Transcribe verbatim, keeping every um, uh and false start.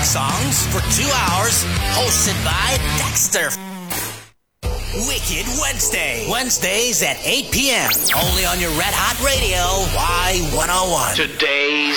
songs for two hours, hosted by Dexter. Wicked Wednesday. Wednesdays at eight p.m. Only on your Red Hot Radio, Y one oh one. Today's